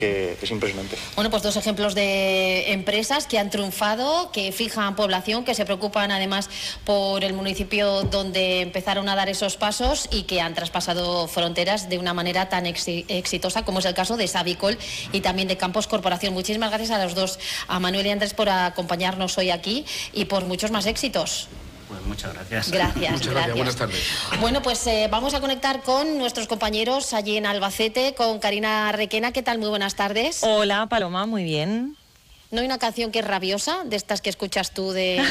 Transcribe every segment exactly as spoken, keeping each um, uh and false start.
que es impresionante. Bueno, pues dos ejemplos de empresas que han triunfado, que fijan población, que se preocupan además por el municipio donde empezaron a dar esos pasos y que han traspasado fronteras de una manera tan exitosa como es el caso de Savicol y también de Campos Corporación. Muchísimas gracias a los dos, a Manuel y Andrés, por acompañarnos hoy aquí y por muchos más éxitos. Pues muchas gracias. Gracias, muchas gracias. gracias. Buenas tardes. Bueno, pues eh, vamos a conectar con nuestros compañeros allí en Albacete, con Karina Requena. ¿Qué tal? Muy buenas tardes. Hola, Paloma, muy bien. ¿No hay una canción que es rabiosa, de estas que escuchas tú de,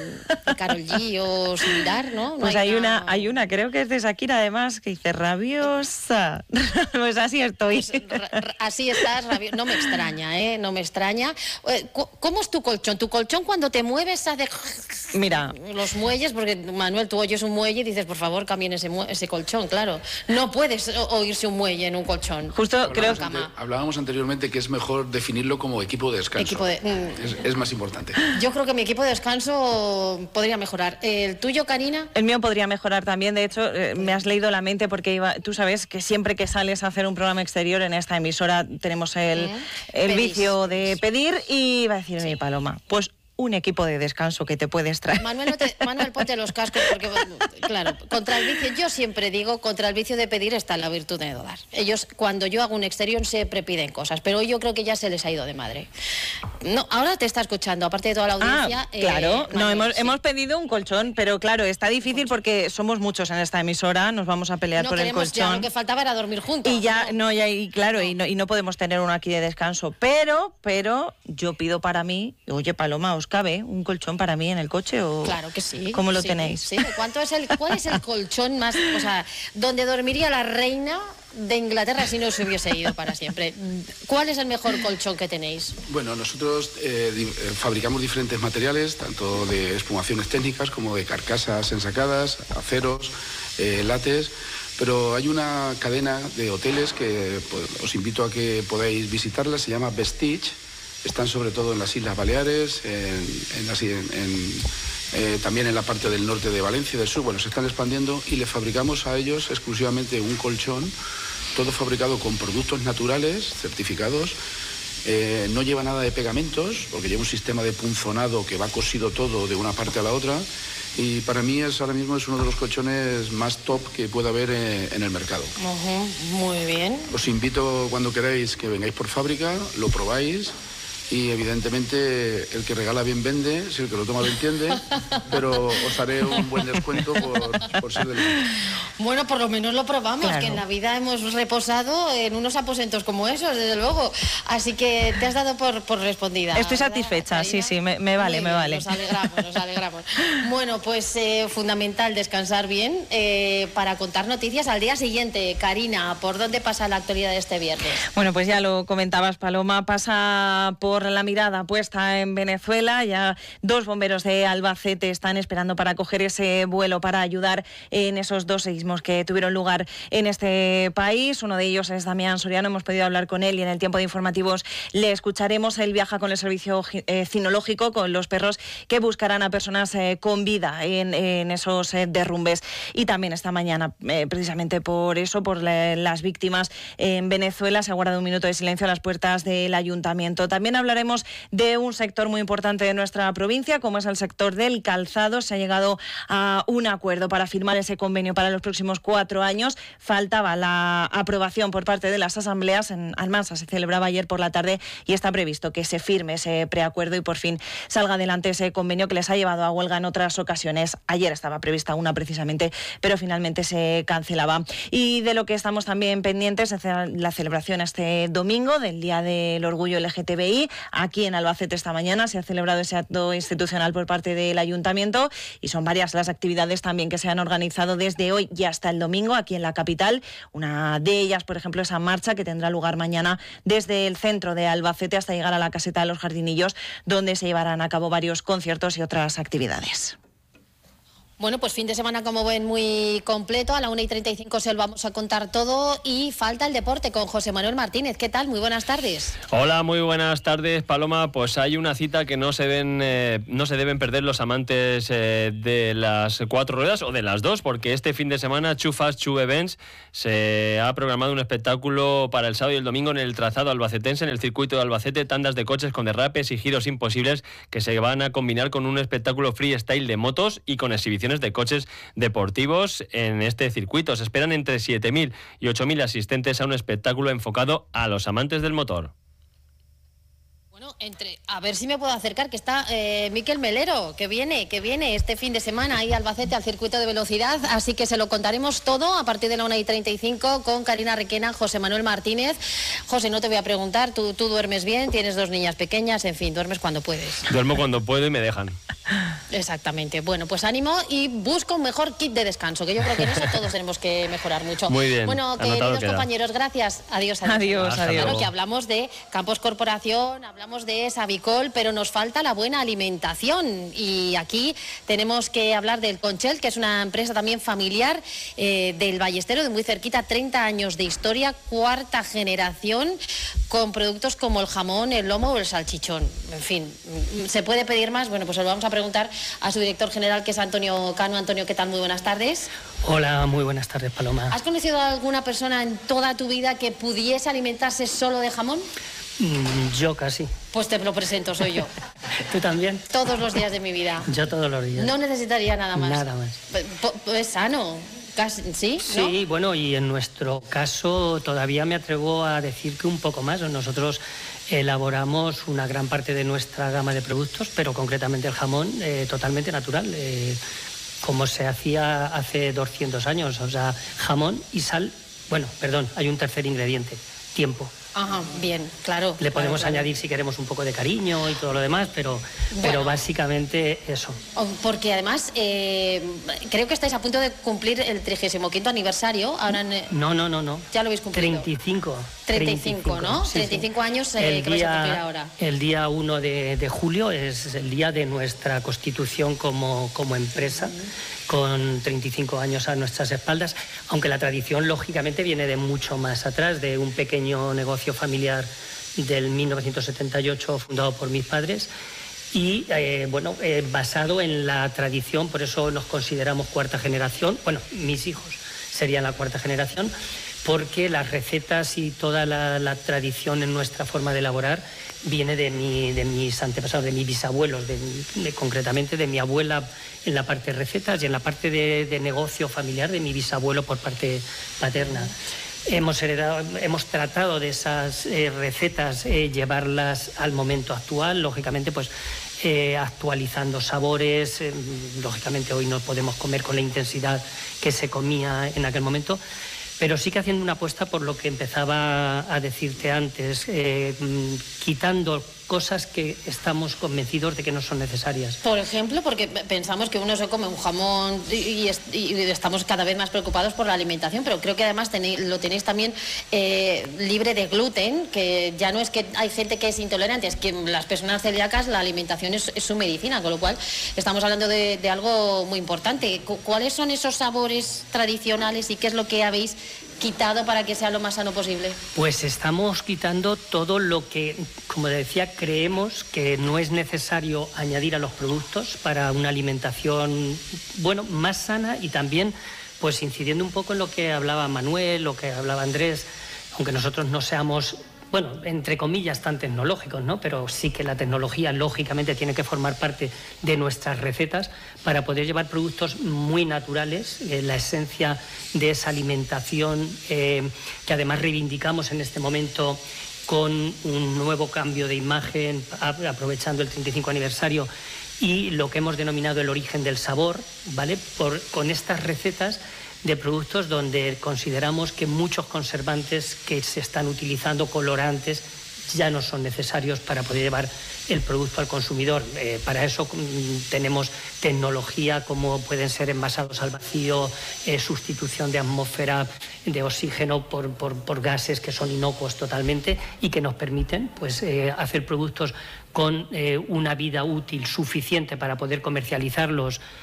de Karol G o similar, no? ¿No Pues hay, hay una, hay una, creo que es de Shakira además, que dice rabiosa. Pues así estoy. Pues, así estás, rabiosa. No me extraña, ¿eh? No me extraña. ¿Cómo es tu colchón? ¿Tu colchón cuando te mueves hace... Mira, los muelles, porque Manuel, tú oyes un muelle y dices, por favor, cambien ese, ese colchón, claro. No puedes oírse un muelle en un colchón. Justo hablábamos creo que... Ante, hablábamos anteriormente que es mejor definirlo como equipo de descanso. Equipo de... Es, es más importante. Yo creo que mi equipo de descanso podría mejorar. ¿El tuyo, Karina? El mío podría mejorar también. De hecho, eh, me has leído la mente porque iba, tú sabes que siempre que sales a hacer un programa exterior en esta emisora tenemos el, ¿Eh? el vicio de pedir y iba a decir, sí. mi Paloma, pues un equipo de descanso que te puedes traer. Manuel, no te, Manuel, ponte los cascos porque, claro, contra el vicio, yo siempre digo, contra el vicio de pedir está la virtud de dar. Ellos, cuando yo hago un exterior, siempre piden cosas, pero hoy yo creo que ya se les ha ido de madre. No, ahora te está escuchando, aparte de toda la audiencia. Ah, claro, eh, Manuel, no, hemos, sí. hemos pedido un colchón, pero claro, está difícil porque somos muchos en esta emisora, nos vamos a pelear no por el colchón. Ya, lo que faltaba era dormir juntos. Y ya, no, no ya, y claro, no. Y, no, y no podemos tener uno aquí de descanso, pero, pero yo pido para mí, oye Paloma, ¿os cabe un colchón para mí en el coche o claro que sí? ¿Cómo lo sí, tenéis? Sí. ¿Cuánto es el, ¿Cuál es el colchón más, o sea, donde dormiría la reina de Inglaterra si no se hubiese ido para siempre? ¿Cuál es el mejor colchón que tenéis? Bueno, nosotros eh, di fabricamos diferentes materiales, tanto de espumaciones técnicas como de carcasas ensacadas, aceros, eh, látex, pero hay una cadena de hoteles que pues, os invito a que podáis visitarla, se llama Vestige. Están sobre todo en las Islas Baleares, en, en las, en, en, eh, también en la parte del norte de Valencia, del sur. Bueno, se están expandiendo y les fabricamos a ellos exclusivamente un colchón, todo fabricado con productos naturales, certificados. Eh, no lleva nada de pegamentos, porque lleva un sistema de punzonado que va cosido todo de una parte a la otra. Y para mí es ahora mismo es uno de los colchones más top que pueda haber en, en el mercado. Uh-huh, muy bien. Os invito cuando queráis que vengáis por fábrica, lo probáis. Y evidentemente el que regala bien vende, si el que lo toma lo entiende, pero os haré un buen descuento por, por ser del equipo. Bueno, por lo menos lo probamos, claro. Que en la vida hemos reposado en unos aposentos como esos, desde luego. Así que te has dado por, por respondida. Estoy ¿verdad, satisfecha, Karina? sí, sí, me, me vale, Muy me bien, vale. Nos alegramos, nos alegramos. Bueno, pues eh, fundamental descansar bien eh, para contar noticias al día siguiente. Karina, ¿por dónde pasa la actualidad de este viernes? Bueno, pues ya lo comentabas, Paloma, pasa por la mirada puesta en Venezuela. Ya dos bomberos de Albacete están esperando para coger ese vuelo para ayudar en esos dos sismos que tuvieron lugar en este país. Uno de ellos es Damián Soriano, hemos podido hablar con él y en el tiempo de informativos le escucharemos. Él viaja con el servicio eh, cinológico, con los perros que buscarán a personas eh, con vida en, en esos eh, derrumbes. Y también esta mañana, eh, precisamente por eso, por la, las víctimas en Venezuela, se ha guardado un minuto de silencio a las puertas del ayuntamiento. También hablaremos de un sector muy importante de nuestra provincia, como es el sector del calzado. Se ha llegado a un acuerdo para firmar ese convenio para los próximos cuatro años. Faltaba la aprobación por parte de las asambleas. En Almansa se celebraba ayer por la tarde y está previsto que se firme ese preacuerdo y por fin salga adelante ese convenio que les ha llevado a huelga en otras ocasiones. Ayer estaba prevista una precisamente, pero finalmente se cancelaba. Y de lo que estamos también pendientes es la celebración este domingo del Día del Orgullo L G T B I. Aquí en Albacete esta mañana se ha celebrado ese acto institucional por parte del ayuntamiento y son varias las actividades también que se han organizado desde hoy y hasta el domingo aquí en la capital. Una de ellas, por ejemplo, esa marcha que tendrá lugar mañana desde el centro de Albacete hasta llegar a la caseta de los Jardinillos, donde se llevarán a cabo varios conciertos y otras actividades. Bueno, pues fin de semana, como ven, muy completo. A la una y treinta y cinco se lo vamos a contar todo y falta el deporte con José Manuel Martínez. ¿Qué tal? Muy buenas tardes. Hola, muy buenas tardes, Paloma. Pues hay una cita que no se deben, eh, no se deben perder los amantes eh, de las cuatro ruedas o de las dos, porque este fin de semana Too Fast Two Events se ha programado un espectáculo para el sábado y el domingo en el trazado albacetense, en el circuito de Albacete, tandas de coches con derrapes y giros imposibles que se van a combinar con un espectáculo freestyle de motos y con exhibiciones de coches deportivos en este circuito. Se esperan entre siete mil y ocho mil asistentes a un espectáculo enfocado a los amantes del motor. Bueno, entre, a ver si me puedo acercar, que está eh, Miquel Melero, que viene, que viene este fin de semana ahí a Albacete al circuito de velocidad, así que se lo contaremos todo a partir de la una y treinta y cinco con Karina Requena, José Manuel Martínez. José, no te voy a preguntar, tú, tú duermes bien, tienes dos niñas pequeñas, en fin, duermes cuando puedes. Duermo cuando puedo y me dejan. Exactamente. Bueno, pues ánimo y busca un mejor kit de descanso, que yo creo que en eso todos tenemos que mejorar mucho. Muy bien. Bueno, queridos compañeros, gracias. Adiós, adiós. Adiós, adiós. Claro que hablamos de Campos Corporación, hablamos de Sabicol, pero nos falta la buena alimentación. Y aquí tenemos que hablar del Conchel, que es una empresa también familiar eh, del Ballestero, de muy cerquita, treinta años de historia, cuarta generación, con productos como el jamón, el lomo o el salchichón. En fin, ¿se puede pedir más? Bueno, pues lo vamos a preguntar a su director general, que es Antonio Cano. Antonio, ¿qué tal? Muy buenas tardes. Hola, muy buenas tardes, Paloma. ¿Has conocido a alguna persona en toda tu vida que pudiese alimentarse solo de jamón? Mm, yo casi. Pues te lo presento, soy yo. ¿Tú también? Todos los días de mi vida. Yo todos los días. No necesitaría nada más. Nada más. Es sano. Casi, ¿sí? ¿No? Sí, bueno, y en nuestro caso todavía me atrevo a decir que un poco más. Nosotros elaboramos una gran parte de nuestra gama de productos, pero concretamente el jamón eh, totalmente natural, eh, como se hacía hace doscientos años. O sea, jamón y sal. Bueno, perdón, hay un tercer ingrediente, tiempo. Ajá, bien, claro. Le podemos claro, claro. añadir si queremos un poco de cariño y todo lo demás, pero, bueno, pero básicamente eso. Porque además eh, creo que estáis a punto de cumplir el trigésimo quinto aniversario. Ahora en, no, no, no, no. Ya lo habéis cumplido. treinta y cinco. treinta y cinco, ¿no? Sí, treinta y cinco sí. años eh, el que vais día, a cumplir ahora. El día uno de, de julio es el día de nuestra constitución como, como empresa, uh-huh. con treinta y cinco años a nuestras espaldas, aunque la tradición lógicamente viene de mucho más atrás, de un pequeño negocio familiar del mil novecientos setenta y ocho fundado por mis padres y eh, bueno, eh, basado en la tradición, por eso nos consideramos cuarta generación. Bueno, mis hijos serían la cuarta generación, porque las recetas y toda la, la tradición en nuestra forma de elaborar viene de, mi, de mis antepasados, de mis bisabuelos, de, de, concretamente de mi abuela en la parte de recetas y en la parte de, de negocio familiar de mi bisabuelo por parte paterna. Hemos heredado, hemos tratado de esas eh, recetas eh, llevarlas al momento actual, lógicamente pues eh, actualizando sabores, eh, lógicamente hoy no podemos comer con la intensidad que se comía en aquel momento, pero sí que haciendo una apuesta por lo que empezaba a decirte antes, eh, quitando cosas que estamos convencidos de que no son necesarias. Por ejemplo, porque pensamos que uno se come un jamón y, y, y estamos cada vez más preocupados por la alimentación, pero creo que además tenéis, lo tenéis también eh, libre de gluten, que ya no es que hay gente que es intolerante, es que las personas celíacas, la alimentación es, es su medicina, con lo cual estamos hablando de, de algo muy importante. ¿Cuáles son esos sabores tradicionales y qué es lo que habéis quitado para que sea lo más sano posible? Pues estamos quitando todo lo que, como decía, creemos que no es necesario añadir a los productos para una alimentación, bueno, más sana y también, pues incidiendo un poco en lo que hablaba Manuel, lo que hablaba Andrés, aunque nosotros no seamos, bueno, entre comillas, tan tecnológicos, ¿no? Pero sí que la tecnología, lógicamente, tiene que formar parte de nuestras recetas para poder llevar productos muy naturales, eh, la esencia de esa alimentación eh, que además reivindicamos en este momento con un nuevo cambio de imagen, aprovechando el treinta y cinco aniversario y lo que hemos denominado el origen del sabor, ¿vale? Por, con estas recetas de productos donde consideramos que muchos conservantes que se están utilizando, colorantes, ya no son necesarios para poder llevar el producto al consumidor. Eh, para eso mm, tenemos tecnología como pueden ser envasados al vacío, eh, sustitución de atmósfera de oxígeno por, por, por gases que son inocuos totalmente y que nos permiten pues, eh, hacer productos con eh, una vida útil suficiente para poder comercializarlos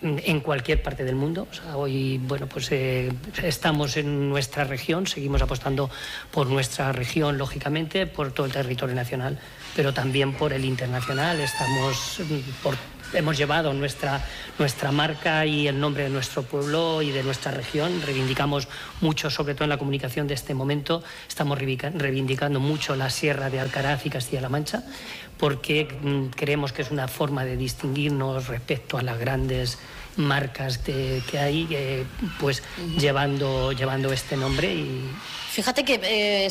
en cualquier parte del mundo. O sea, hoy, bueno, pues eh, estamos en nuestra región, seguimos apostando por nuestra región, lógicamente, por todo el territorio nacional, pero también por el internacional. Estamos por Hemos llevado nuestra, nuestra marca y el nombre de nuestro pueblo y de nuestra región. Reivindicamos mucho, sobre todo en la comunicación de este momento, estamos reivindicando mucho la Sierra de Alcaraz y Castilla-La Mancha, porque creemos que es una forma de distinguirnos respecto a las grandes marcas de, que hay, eh, pues uh-huh. llevando, llevando este nombre. Y fíjate que eh,